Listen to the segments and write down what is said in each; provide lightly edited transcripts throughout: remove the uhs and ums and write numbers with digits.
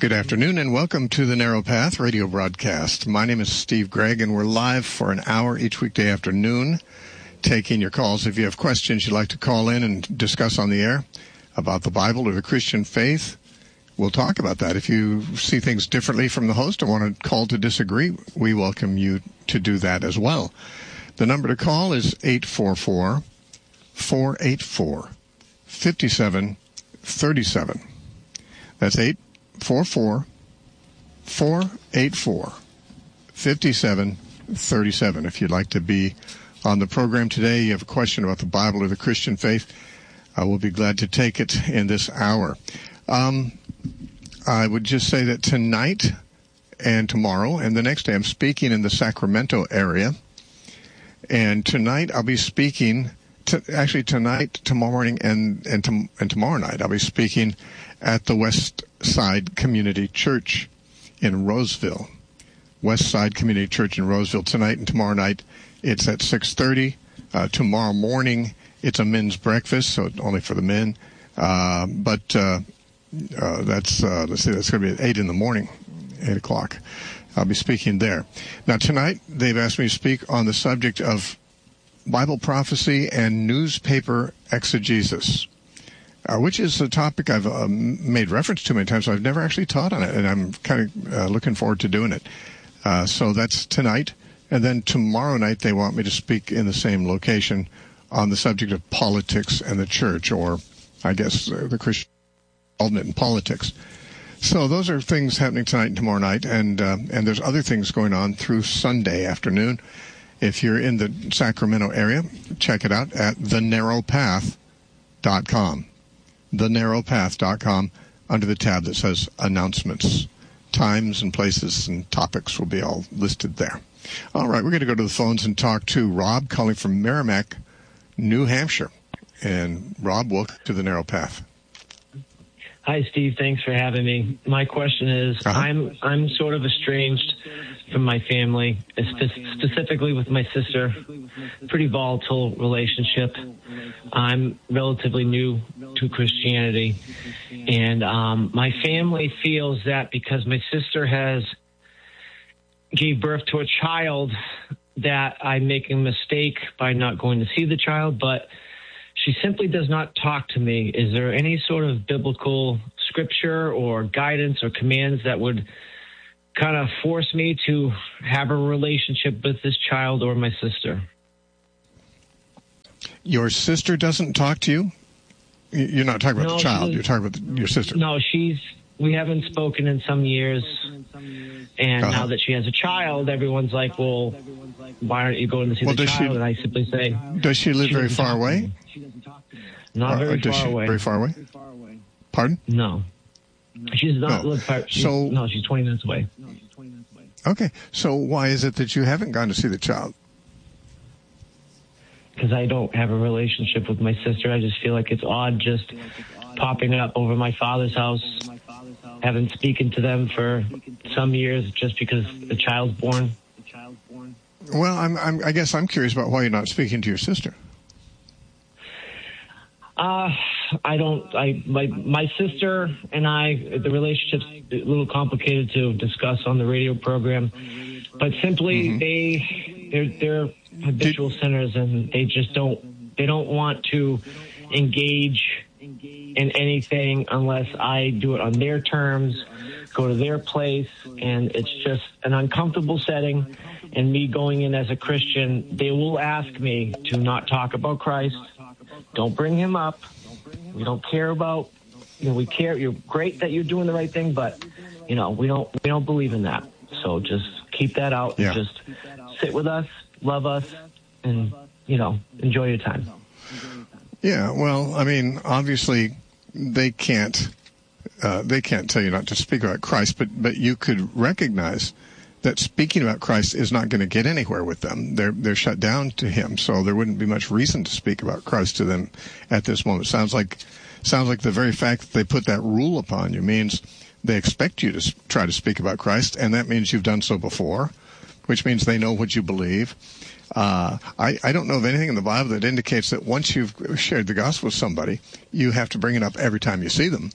Good afternoon and welcome to the Narrow Path radio broadcast. My name is Steve Gregg and we're live for an hour each weekday afternoon, taking your calls. If you have questions you'd like to call in and discuss on the air about the Bible or the Christian faith, we'll talk about that. If you see things differently from the host or want to call to disagree, we welcome you to do that as well. The number to call is 844-484-5737. That's 844-484-5737. If you'd like to be on the program today, you have a question about the Bible or the Christian faith, we'll be glad to take it in this hour. I would just say that tonight and tomorrow and the next day I'm speaking in the Sacramento area. And tonight I'll be speaking, tonight, tomorrow morning, and tomorrow night I'll be speaking at the West Side Community Church in Roseville. West Side Community Church in Roseville. Tonight and tomorrow night it's at 6:30. Tomorrow morning it's a men's breakfast, so only for the men. That's going to be at 8 in the morning, 8 o'clock. I'll be speaking there. Now, tonight, they've asked me to speak on the subject of Bible prophecy and newspaper exegesis, which is a topic I've made reference to many times, so I've never actually taught on it, and I'm kind of looking forward to doing it. So that's tonight. And then tomorrow night, they want me to speak in the same location on the subject of politics and the church, or I guess the Christian involvement in politics. So those are things happening tonight and tomorrow night, and there's other things going on through Sunday afternoon. If you're in the Sacramento area, check it out at thenarrowpath.com. Thenarrowpath.com, under the tab that says Announcements. Times and places and topics will be all listed there. All right, we're going to go to the phones and talk to Rob, calling from Merrimack, New Hampshire. And Rob, welcome to the Narrow Path. Hi, Steve. Thanks for having me. My question is, I'm sort of estranged from my family, specifically with my sister. Pretty volatile relationship. I'm relatively new to Christianity, and my family feels that because my sister has gave birth to a child, that I'm making a mistake by not going to see the child, but she simply does not talk to me. Is there any sort of biblical scripture or guidance or commands that would kind of force me to have a relationship with this child or my sister? Your sister doesn't talk to you? You're not talking about the child. You're talking about your sister. No, we haven't spoken in some years. And now that she has a child, everyone's like, well, why aren't you going to see the child? And I simply say... Does she live very far away? Not very far away. Very far away? Pardon? No. She does not live far... No, she's 20 minutes away. Okay. So why is it that you haven't gone to see the child? Because I don't have a relationship with my sister. I just feel like it's odd just popping up over my father's house. Haven't spoken to them for some years just because the child's born. Well, I guess I'm curious about why you're not speaking to your sister. My sister and I, the relationship's a little complicated to discuss on the radio program, but simply they're habitual sinners, and they don't want to engage in anything unless I do it on their terms, go to their place, and it's just an uncomfortable setting. And me going in as a Christian, they will ask me to not talk about Christ. Don't bring him up. We don't care about, we care. You're great that you're doing the right thing, but, we don't believe in that. So just keep that out and just sit with us, love us, and, enjoy your time. Yeah, well, I mean, obviously they can't tell you not to speak about Christ, but you could recognize that speaking about Christ is not going to get anywhere with them. They're shut down to him, so there wouldn't be much reason to speak about Christ to them at this moment. Sounds like the very fact that they put that rule upon you means they expect you to try to speak about Christ, and that means you've done so before, which means they know what you believe. I don't know of anything in the Bible that indicates that once you've shared the gospel with somebody, you have to bring it up every time you see them.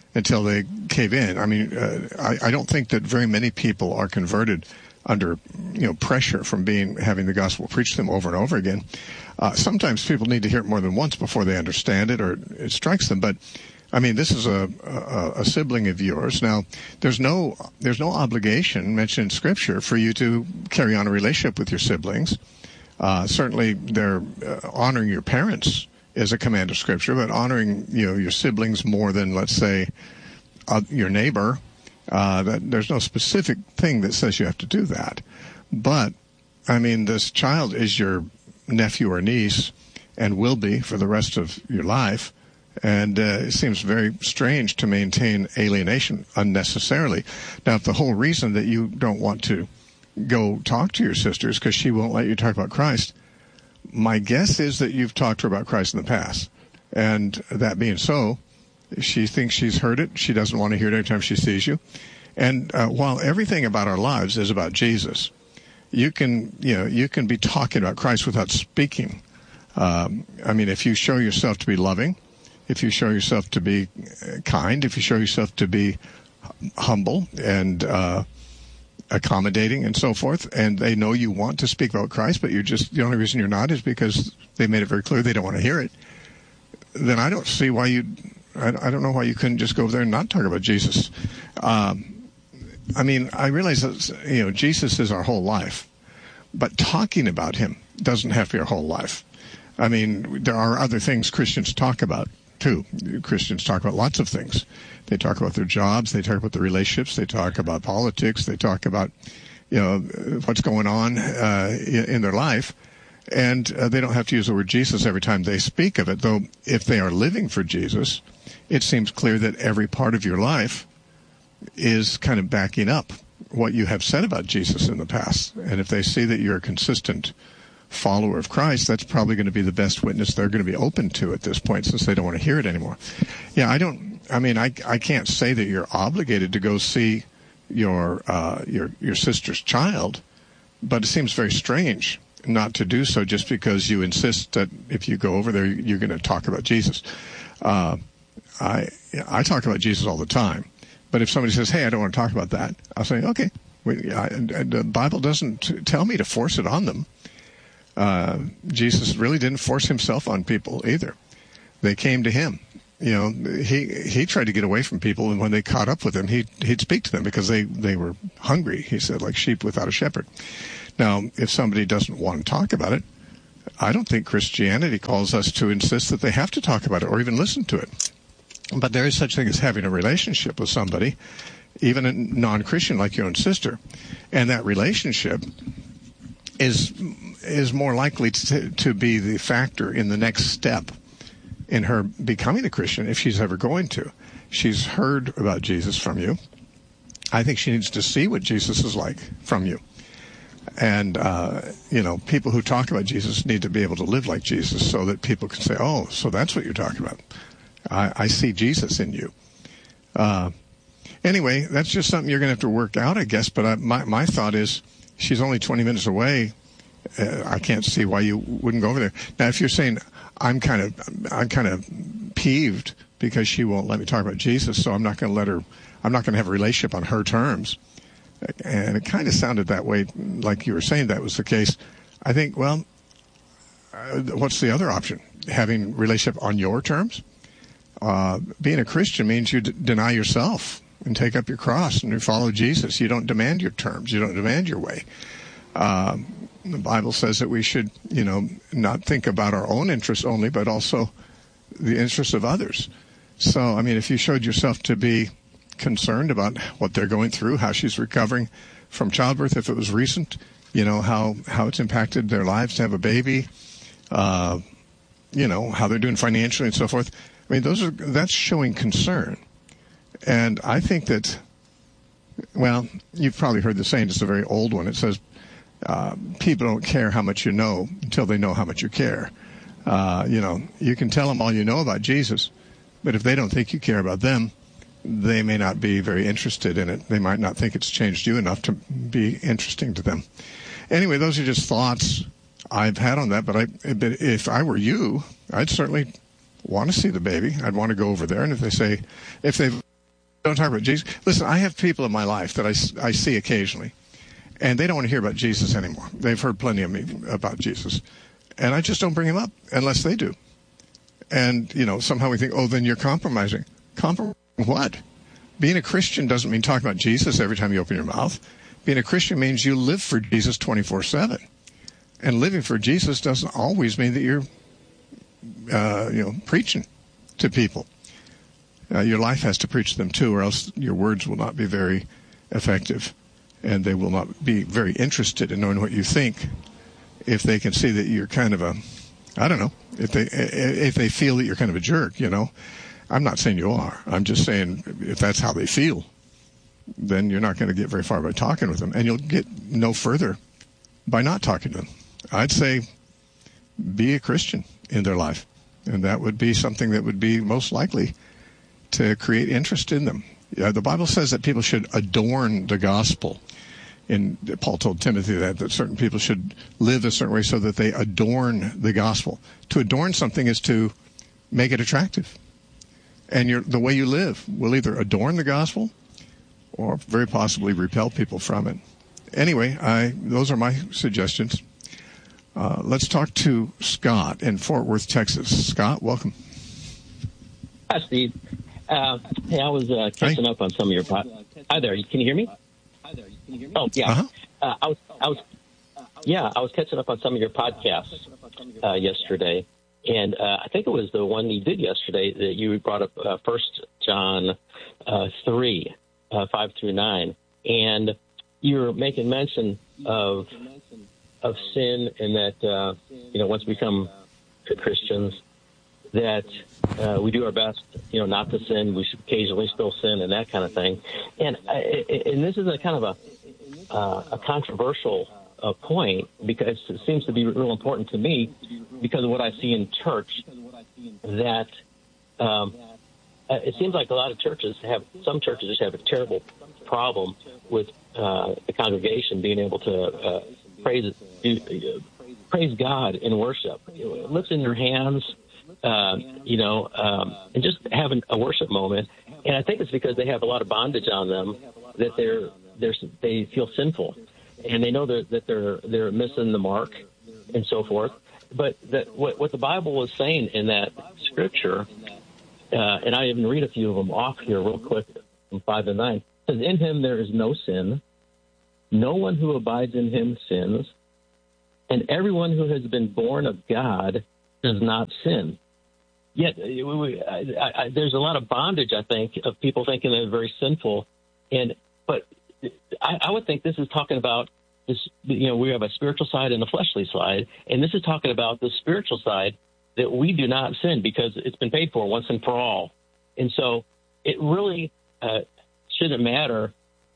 until they cave in. I mean, I don't think that very many people are converted under pressure from having the gospel preached to them over and over again. Sometimes people need to hear it more than once before they understand it or it strikes them. But I mean, this is a sibling of yours. Now, there's no obligation mentioned in Scripture for you to carry on a relationship with your siblings. Certainly, they're honoring your parents is a command of Scripture, but honoring your siblings more than, let's say, your neighbor. There's no specific thing that says you have to do that. But I mean, this child is your nephew or niece, and will be for the rest of your life. And it seems very strange to maintain alienation unnecessarily. Now, if the whole reason that you don't want to go talk to your sister is because she won't let you talk about Christ, my guess is that you've talked to her about Christ in the past. And that being so, she thinks she's heard it. She doesn't want to hear it every time she sees you. And while everything about our lives is about Jesus, you can be talking about Christ without speaking. I mean, if you show yourself to be loving, if you show yourself to be kind, if you show yourself to be humble and accommodating and so forth, and they know you want to speak about Christ, but the only reason you're not is because they made it very clear they don't want to hear it, then I don't see why I don't know why you couldn't just go over there and not talk about Jesus. I mean, I realize that, Jesus is our whole life, but talking about him doesn't have to be our whole life. I mean, there are other things Christians talk about, too. Christians talk about lots of things. They talk about their jobs. They talk about their relationships. They talk about politics. They talk about, what's going on in their life. And they don't have to use the word Jesus every time they speak of it, though if they are living for Jesus, it seems clear that every part of your life is kind of backing up what you have said about Jesus in the past. And if they see that you're a consistent follower of Christ, that's probably going to be the best witness they're going to be open to at this point, since they don't want to hear it anymore. Yeah, I can't say that you're obligated to go see your sister's child, but it seems very strange not to do so just because you insist that if you go over there, you're going to talk about Jesus. I talk about Jesus all the time, but if somebody says, hey, I don't want to talk about that, I'll say, okay. The Bible doesn't tell me to force it on them. Jesus really didn't force himself on people either. They came to him. He tried to get away from people, and when they caught up with him, he'd speak to them because they were hungry, he said, like sheep without a shepherd. Now, if somebody doesn't want to talk about it, I don't think Christianity calls us to insist that they have to talk about it or even listen to it. But there is such thing as having a relationship with somebody, even a non-Christian like your own sister, and that relationship is more likely to be the factor in the next step in her becoming a Christian, if she's ever going to. She's heard about Jesus from you. I think she needs to see what Jesus is like from you. And, people who talk about Jesus need to be able to live like Jesus so that people can say, oh, so that's what you're talking about. I see Jesus in you. Anyway, that's just something you're going to have to work out, I guess. But my thought is, she's only 20 minutes away. I can't see why you wouldn't go over there. Now, if you're saying I'm kind of peeved because she won't let me talk about Jesus, so I'm not going to have a relationship on her terms. And it kind of sounded that way, like you were saying that was the case. I think, well, what's the other option? Having a relationship on your terms? Being a Christian means you deny yourself and take up your cross and you follow Jesus. You don't demand your terms. You don't demand your way. The Bible says that we should, not think about our own interests only, but also the interests of others. So, I mean, if you showed yourself to be concerned about what they're going through, how she's recovering from childbirth, if it was recent, how it's impacted their lives to have a baby, how they're doing financially and so forth. I mean, that's showing concern. And I think that, well, you've probably heard the saying, it's a very old one. It says, people don't care how much you know until they know how much you care. You can tell them all you know about Jesus, but if they don't think you care about them, they may not be very interested in it. They might not think it's changed you enough to be interesting to them. Anyway, those are just thoughts I've had on that. But if I were you, I'd certainly want to see the baby. I'd want to go over there. And if they've don't talk about Jesus. Listen, I have people in my life that I see occasionally, and they don't want to hear about Jesus anymore. They've heard plenty of me about Jesus. And I just don't bring him up unless they do. And, somehow we think, oh, then you're compromising. Compromise what? Being a Christian doesn't mean talking about Jesus every time you open your mouth. Being a Christian means you live for Jesus 24/7. And living for Jesus doesn't always mean that you're, preaching to people. Your life has to preach to them too, or else your words will not be very effective. And they will not be very interested in knowing what you think if they can see that you're kind of if they feel that you're kind of a jerk, I'm not saying you are. I'm just saying if that's how they feel, then you're not going to get very far by talking with them, and you'll get no further by not talking to them. I'd say be a Christian in their life, and that would be something that would be most likely to create interest in them. The Bible says that people should adorn the gospel. And Paul told Timothy that certain people should live a certain way so that they adorn the gospel. To adorn something is to make it attractive. And the way you live will either adorn the gospel or very possibly repel people from it. Anyway, those are my suggestions. Let's talk to Scott in Fort Worth, Texas. Scott, welcome. Hi, Steve. Hey, I was catching up on some of your Hi there. Can you hear me? Oh, yeah. Uh-huh. I was catching up on some of your podcasts yesterday, and I think it was the one you did yesterday that you brought up 1 John 3, 5 through 9, and you were making mention of sin, and that once we become Christians, that we do our best, not to sin. We should occasionally still sin and that kind of thing. And this is a kind of a controversial point, because it seems to be real important to me because of what I see in church, that it seems like a lot of some churches just have a terrible problem with the congregation being able to praise God in worship. Lifting your hands, and just having a worship moment. And I think it's because they have a lot of bondage on them, that they feel sinful, and they know that they're missing the mark and so forth. But what the Bible was saying in that scripture, and I even read a few of them off here real quick, from 5 and 9, says, "In him there is no sin. No one who abides in him sins, and everyone who has been born of God does not sin." Yet there's a lot of bondage, I think, of people thinking they're very sinful. But I would think this is talking about this. We have a spiritual side and a fleshly side, and this is talking about the spiritual side, that we do not sin because it's been paid for once and for all. And so it really shouldn't matter.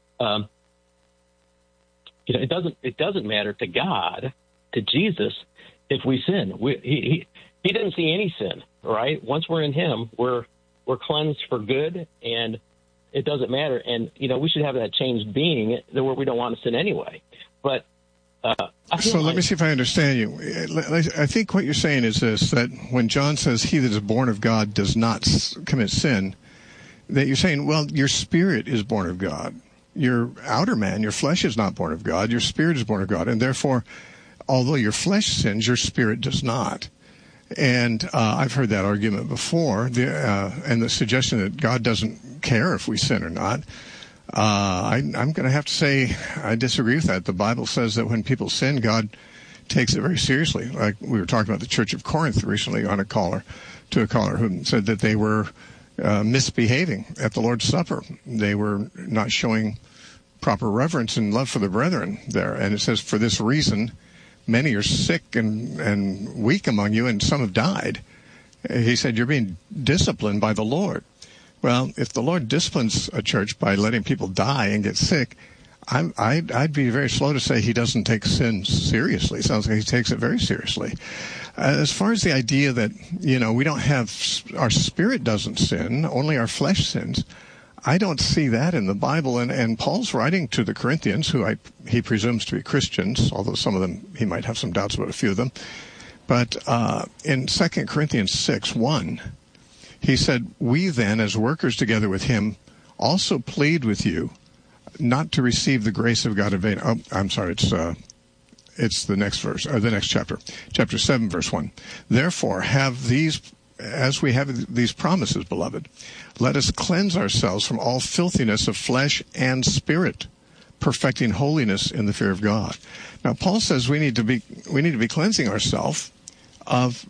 It doesn't matter to God, to Jesus, if we sin. He didn't see any sin, right? Once we're in him, we're cleansed for good, and it doesn't matter. And, we should have that changed being where we don't want to sin anyway. But let me see if I understand you. I think what you're saying is this, that when John says he that is born of God does not commit sin, that you're saying, well, your spirit is born of God. Your outer man, your flesh is not born of God. Your spirit is born of God. And therefore, although your flesh sins, your spirit does not. And I've heard that argument before, and the suggestion that God doesn't care if we sin or not. I'm going to have to say I disagree with that. The Bible says that when people sin, God takes it very seriously. Like we were talking about the Church of Corinth recently on a caller who said that they were misbehaving at the Lord's Supper. They were not showing proper reverence and love for the brethren there. And it says, for this reason, many are sick and weak among you, and some have died. He said, you're being disciplined by the Lord. Well, if the Lord disciplines a church by letting people die and get sick, I'd be very slow to say he doesn't take sin seriously. It sounds like he takes it very seriously. As far as the idea that, we don't have, our spirit doesn't sin, only our flesh sins, I don't see that in the Bible. And Paul's writing to the Corinthians, who he presumes to be Christians, although some of them, he might have some doubts about a few of them. But in 2 Corinthians 6:1, he said, we then, as workers together with him, also plead with you not to receive the grace of God in vain. Oh, I'm sorry, it's the next verse, or the next chapter. Chapter 7, verse 1. Therefore, as we have these promises, beloved, let us cleanse ourselves from all filthiness of flesh and spirit, perfecting holiness in the fear of God. Now, Paul says we need to be cleansing ourselves of,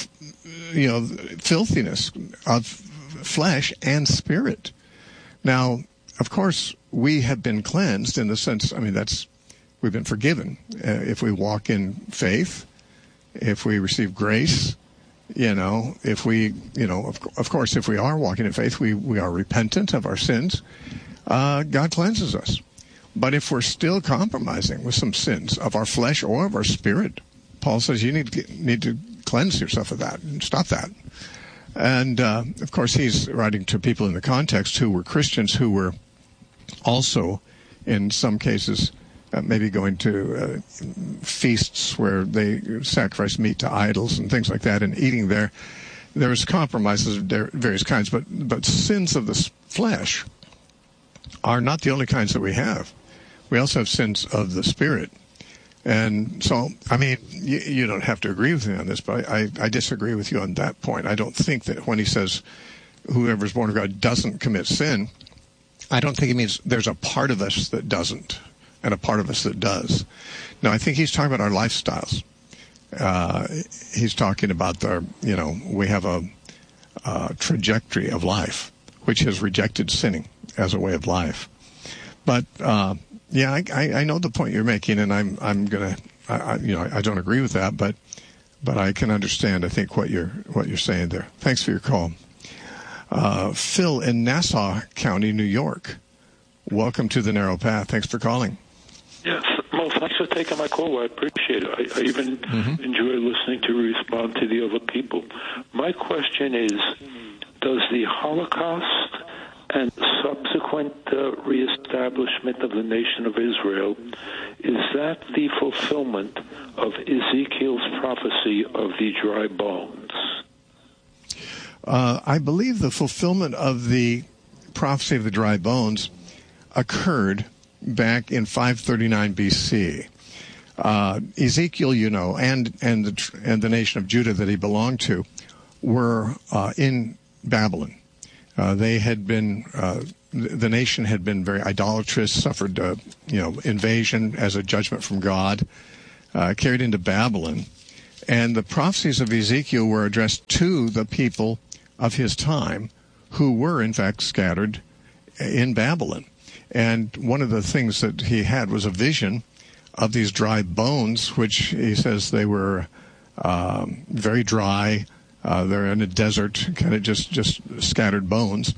filthiness of flesh and spirit. Now, of course, we have been cleansed in the sense, we've been forgiven if we walk in faith, if we receive grace. If we, of course, if we are walking in faith, we are repentant of our sins. God cleanses us. But if we're still compromising with some sins of our flesh or of our spirit, Paul says you need to cleanse yourself of that and stop that. And, of course, he's writing to people in the context who were Christians who were also, in some cases, maybe going to feasts where they sacrifice meat to idols and things like that, and eating there. There was compromises of various kinds, but sins of the flesh are not the only kinds that we have. We also have sins of the spirit. And so, you don't have to agree with me on this, but I disagree with you on that point. I don't think that when he says whoever is born of God doesn't commit sin, I don't think it means there's a part of us that doesn't and a part of us that does. No, I think he's talking about our lifestyles. He's talking about we have a trajectory of life which has rejected sinning as a way of life. But I know the point you're making, and I'm gonna, I don't agree with that, but I can understand, I think, what you're saying there. Thanks for your call. Phil in Nassau County, New York. Welcome to the Narrow Path. Thanks for calling. Yes, well, thanks for taking my call. I appreciate it. I even enjoy listening to you respond to the other people. My question is, does the Holocaust and subsequent reestablishment of the nation of Israel, is that the fulfillment of Ezekiel's prophecy of the dry bones? I believe the fulfillment of the prophecy of the dry bones occurred back in 539 BC. Ezekiel, and the nation of Judah that he belonged to were in Babylon. They had been, the nation had been very idolatrous, suffered, invasion as a judgment from God, carried into Babylon. And the prophecies of Ezekiel were addressed to the people of his time who were, in fact, scattered in Babylon. And one of the things that he had was a vision of these dry bones, which he says they were very dry. They're in a desert, kind of just scattered bones.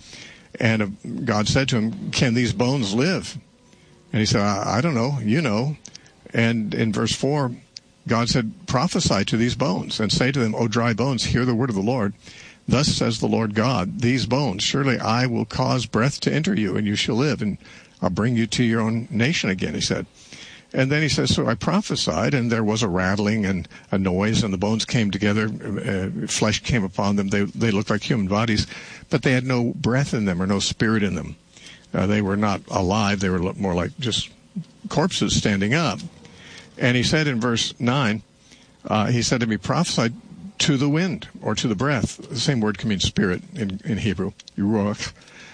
And God said to him, "Can these bones live?" And he said, I don't know, you know. And in verse 4, God said, "Prophesy to these bones and say to them, O dry bones, hear the word of the Lord. Thus says the Lord God, these bones, surely I will cause breath to enter you, and you shall live, and I'll bring you to your own nation again," he said. And then he says, so I prophesied, and there was a rattling and a noise, and the bones came together, flesh came upon them. They looked like human bodies, but they had no breath in them or no spirit in them. They were not alive. They were more like just corpses standing up. And he said in verse 9, he said to me, prophesy to the wind or to the breath. The same word can mean spirit in Hebrew, ruach.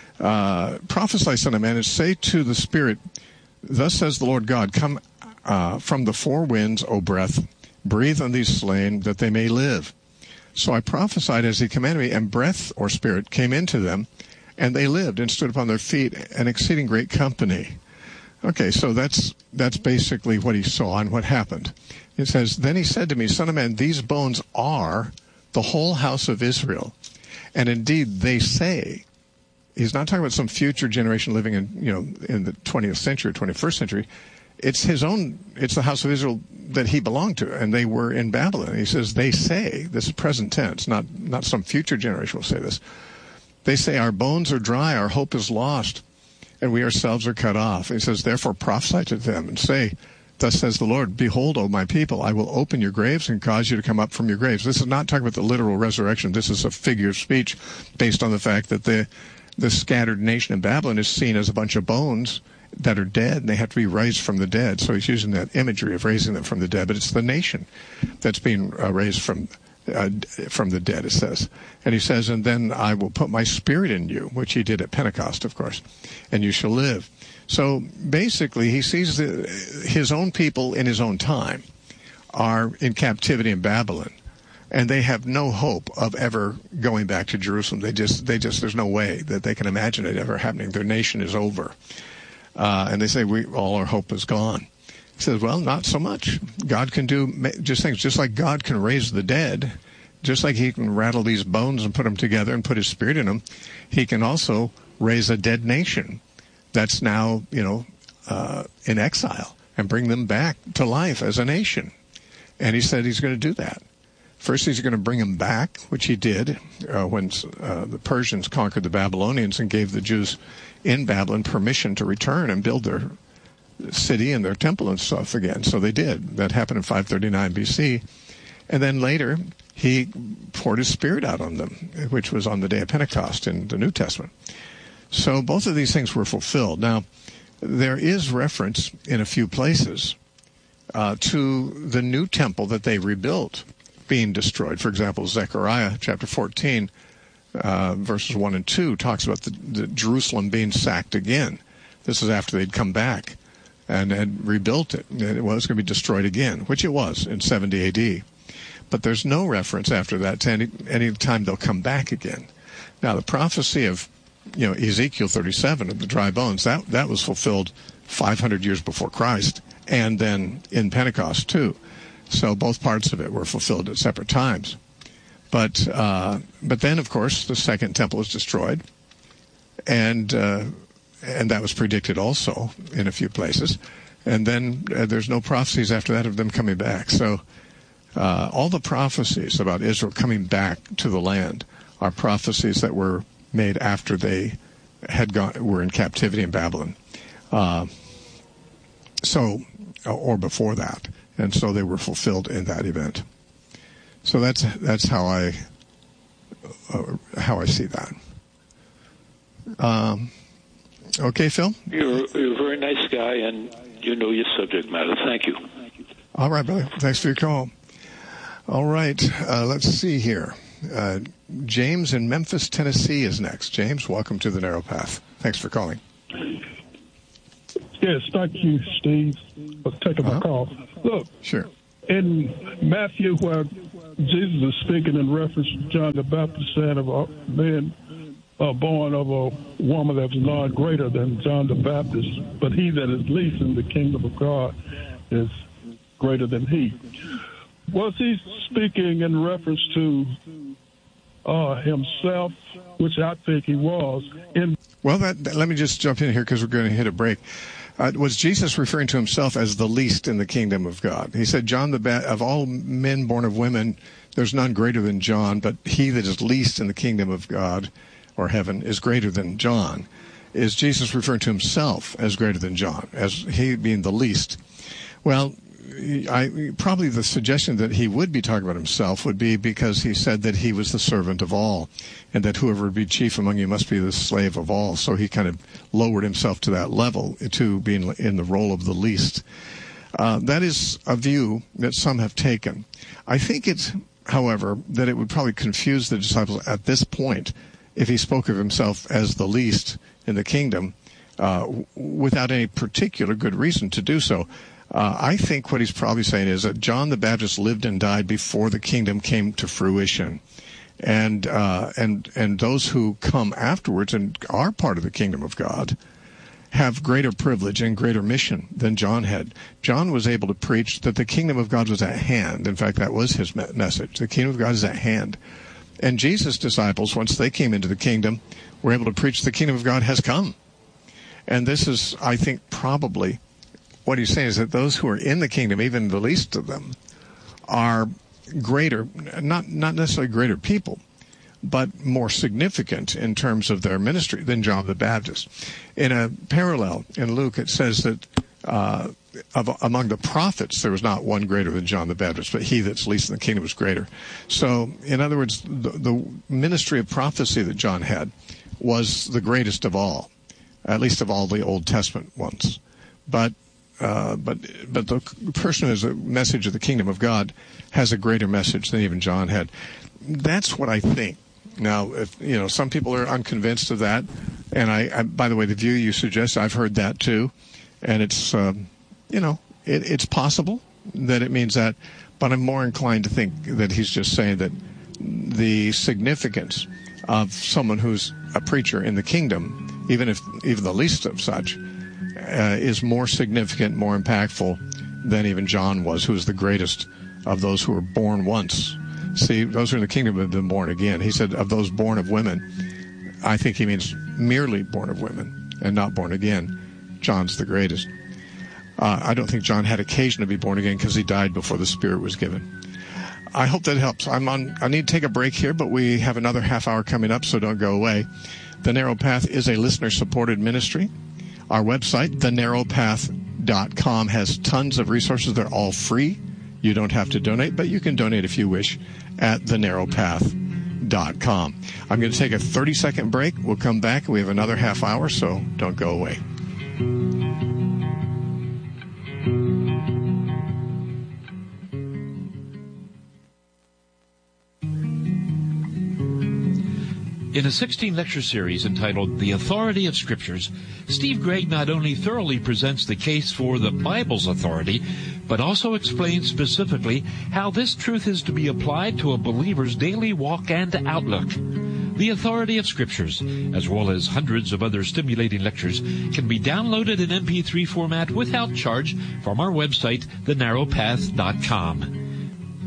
Prophesy, son of man, and say to the spirit, thus says the Lord God, come from the four winds, O breath, breathe on these slain, that they may live. So I prophesied as he commanded me, and breath or spirit came into them, and they lived and stood upon their feet, an exceeding great company. Okay, so that's basically what he saw and what happened. It says, then he said to me, son of man, these bones are the whole house of Israel. And indeed, they say, he's not talking about some future generation living in the 20th century, 21st century. It's the house of Israel that he belonged to, and they were in Babylon. He says, they say, this is present tense, not some future generation will say this. They say, our bones are dry, our hope is lost, and we ourselves are cut off. He says, therefore prophesy to them and say, thus says the Lord, behold, O my people, I will open your graves and cause you to come up from your graves. This is not talking about the literal resurrection. This is a figure of speech based on the fact that the scattered nation of Babylon is seen as a bunch of bones that are dead, and they have to be raised from the dead. So he's using that imagery of raising them from the dead, but it's the nation that's being raised from the dead, it says. And he says, and then I will put my spirit in you, which he did at Pentecost, of course, and you shall live. So basically, he sees his own people in his own time are in captivity in Babylon, and they have no hope of ever going back to Jerusalem. They just there's no way that they can imagine it ever happening. Their nation is over. And they say, all our hope is gone. He says, well, not so much. God can do just things, just like God can raise the dead, just like he can rattle these bones and put them together and put his spirit in them. He can also raise a dead nation that's now, in exile and bring them back to life as a nation. And he said he's going to do that. First, he's going to bring them back, which he did when the Persians conquered the Babylonians and gave the Jews in Babylon permission to return and build their city and their temple and stuff again. So they did. That happened in 539 BC. And then later, he poured his spirit out on them, which was on the day of Pentecost in the New Testament. So both of these things were fulfilled. Now, there is reference in a few places to the new temple that they rebuilt being destroyed. For example, Zechariah chapter 14, verses 1 and 2 talks about the Jerusalem being sacked again. This is after they'd come back and had rebuilt it. It was going to be destroyed again, which it was in 70 AD. But there's no reference after that to any time they'll come back again. Now, the prophecy of Ezekiel 37 of the dry bones, that was fulfilled 500 years before Christ, and then in Pentecost too. So both parts of it were fulfilled at separate times. But then, of course, the second temple was destroyed, and that was predicted also in a few places. And then there's no prophecies after that of them coming back. So all the prophecies about Israel coming back to the land are prophecies that were made after they were in captivity in Babylon, or before that, and so they were fulfilled in that event. So that's how I see that. Okay, Phil? You're a very nice guy, and you know your subject matter. Thank you. All right, brother. Thanks for your call. All right, let's see here. James in Memphis, Tennessee is next. James, welcome to the Narrow Path. Thanks for calling. Yes, thank you, Steve, for taking my call. Look, sure. In Matthew, where Jesus is speaking in reference to John the Baptist, saying of men born of a woman that was not greater than John the Baptist, but he that is least in the kingdom of God is greater than he. Was he speaking in reference to himself, which I think he was? Well, let me just jump in here because we're going to hit a break. Was Jesus referring to himself as the least in the kingdom of God? He said, of all men born of women, there's none greater than John, but he that is least in the kingdom of God or heaven is greater than John. Is Jesus referring to himself as greater than John, as he being the least? Well, probably the suggestion that he would be talking about himself would be because he said that he was the servant of all, and that whoever would be chief among you must be the slave of all. So he kind of lowered himself to that level, to being in the role of the least. That is a view that some have taken. I think it's, however, that it would probably confuse the disciples at this point if he spoke of himself as the least in the kingdom without any particular good reason to do so. I think what he's probably saying is that John the Baptist lived and died before the kingdom came to fruition, and those who come afterwards and are part of the kingdom of God have greater privilege and greater mission than John had. John was able to preach that the kingdom of God was at hand. In fact, that was his message. The kingdom of God is at hand. And Jesus' disciples, once they came into the kingdom, were able to preach the kingdom of God has come. And this is, I think, probably what he's saying is that those who are in the kingdom, even the least of them, are greater, not necessarily greater people, but more significant in terms of their ministry than John the Baptist. In a parallel in Luke, it says that among the prophets there was not one greater than John the Baptist, but he that's least in the kingdom was greater. So, in other words, the ministry of prophecy that John had was the greatest of all, at least of all the Old Testament ones. But the person who has a message of the kingdom of God has a greater message than even John had. That's what I think. Now, if some people are unconvinced of that, and I by the way, the view you suggest, I've heard that too, and it's it's possible that it means that, but I'm more inclined to think that he's just saying that the significance of someone who's a preacher in the kingdom, even the least of such, is more significant, more impactful than even John was, who was the greatest of those who were born once. See, those who are in the kingdom have been born again. He said of those born of women. I think he means merely born of women and not born again. John's the greatest. I don't think John had occasion to be born again because he died before the Spirit was given. I hope that helps. I need to take a break here, but we have another half hour coming up, so don't go away. The Narrow Path is a listener-supported ministry. Our website, thenarrowpath.com, has tons of resources. They're all free. You don't have to donate, but you can donate if you wish at thenarrowpath.com. I'm going to take a 30-second break. We'll come back. We have another half hour, so don't go away. In a 16-lecture series entitled The Authority of Scriptures, Steve Gregg not only thoroughly presents the case for the Bible's authority, but also explains specifically how this truth is to be applied to a believer's daily walk and outlook. The Authority of Scriptures, as well as hundreds of other stimulating lectures, can be downloaded in MP3 format without charge from our website, thenarrowpath.com.